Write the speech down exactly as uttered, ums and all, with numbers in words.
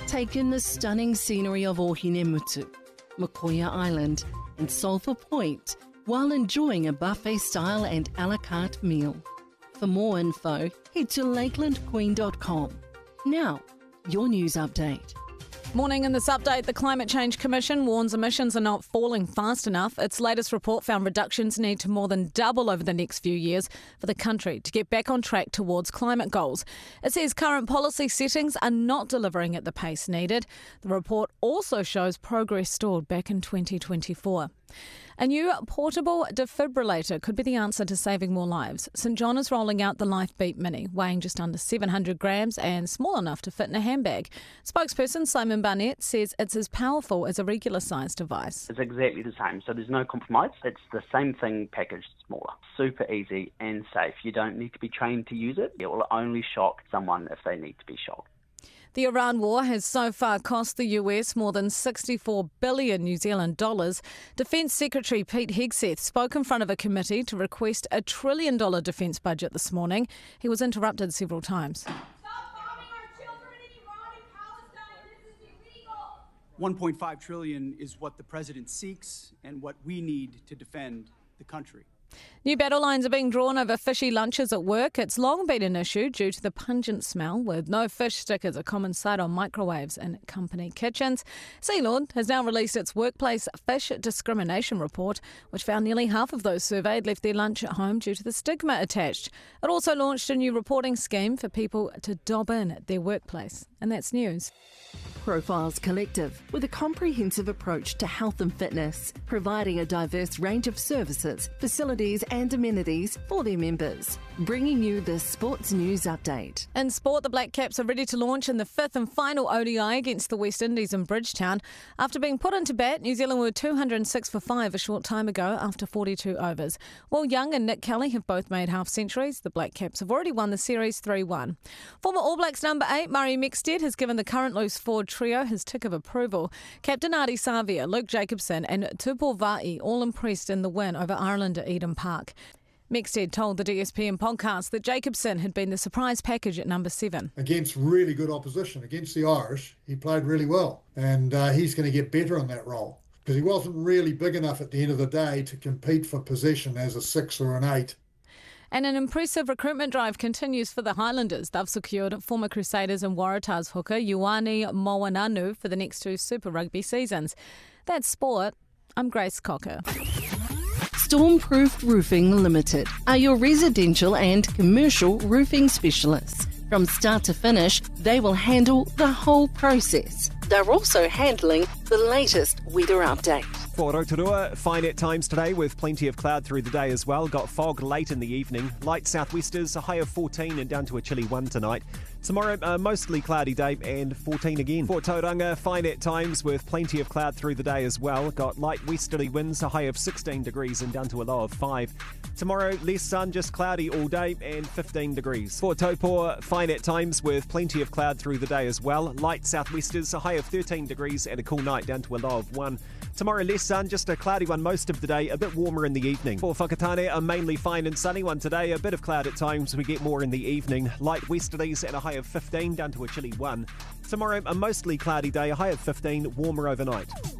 Take in the stunning scenery of Ohinemutu, Makoia Island and Sulphur Point while enjoying a buffet-style and a la carte meal. For more info, head to lakeland queen dot com. Now, your news update. Morning. In this update, the Climate Change Commission warns emissions are not falling fast enough. Its latest report found reductions need to more than double over the next few years for the country to get back on track towards climate goals. It says current policy settings are not delivering at the pace needed. The report also shows progress stalled back in twenty twenty-four. A new portable defibrillator could be the answer to saving more lives. St John is rolling out the LifeBeat Mini, weighing just under seven hundred grams and small enough to fit in a handbag. Spokesperson Simon Barnett says it's as powerful as a regular-sized device. It's exactly the same, so there's no compromise. It's the same thing packaged smaller. Super easy and safe. You don't need to be trained to use it. It will only shock someone if they need to be shocked. The Iran war has so far cost the U S more than sixty-four billion New Zealand dollars. Defence Secretary Pete Hegseth spoke in front of a committee to request a trillion dollar defence budget this morning. He was interrupted several times. Stop bombing our children in Iran and Palestine. This is illegal. one point five trillion dollars is what the president seeks and what we need to defend the country. New battle lines are being drawn over fishy lunches at work. It's long been an issue due to the pungent smell, with no fish stickers a common sight on microwaves in company kitchens. Sealord has now released its workplace fish discrimination report, which found nearly half of those surveyed left their lunch at home due to the stigma attached. It also launched a new reporting scheme for people to dob in at their workplace. And that's news. Profiles Collective, with a comprehensive approach to health and fitness, providing a diverse range of services, facilities and amenities for their members. Bringing you the Sports News Update. In sport, the Black Caps are ready to launch in the fifth and final O D I against the West Indies in Bridgetown. After being put into bat, New Zealand were two hundred six for five a short time ago after forty-two overs. Will Young and Nick Kelly have both made half centuries. The Black Caps have already won the series three one. Former All Blacks number eight, Murray Mexted, has given the current loose forward trio his tick of approval. Captain Ardie Savea, Luke Jacobson and Tupou Vaa'i all impressed in the win over Ireland at Eden Park. Mexted told the D S P N podcast that Jacobson had been the surprise package at number seven. Against really good opposition, against the Irish, he played really well. And uh, he's going to get better in that role because he wasn't really big enough at the end of the day to compete for possession as a six or an eight. And an impressive recruitment drive continues for the Highlanders. They've secured former Crusaders and Waratahs hooker Ioane Moananu for the next two Super Rugby seasons. That's sport. I'm Grace Cocker. Stormproof Roofing Limited are your residential and commercial roofing specialists. From start to finish, they will handle the whole process. They're also handling the latest weather update. For Rotorua, fine at times today with plenty of cloud through the day as well. Got fog late in the evening. Light southwesters, a high of fourteen and down to a chilly one tonight. Tomorrow, a mostly cloudy day and fourteen again. For Tauranga, fine at times with plenty of cloud through the day as well. Got light westerly winds, a high of sixteen degrees and down to a low of five. Tomorrow, less sun, just cloudy all day and fifteen degrees. For Taupo, fine at times with plenty of cloud through the day as well. Light southwesters, a high of thirteen degrees and a cool night down to a low of one. Tomorrow, less sun, just a cloudy one most of the day, a bit warmer in the evening. For Whakatane, a mainly fine and sunny one today, a bit of cloud at times, we get more in the evening. Light westerlies and a high of fifteen down to a chilly one. Tomorrow, a mostly cloudy day, a high of fifteen, warmer overnight.